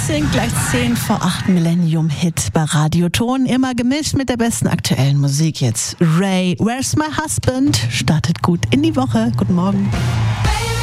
sind gleich 10 vor 8 Millennium-Hit bei Radioton. Immer gemischt mit der besten aktuellen Musik. Jetzt Ray, Where's My Husband? Startet gut in die Woche. Guten Morgen.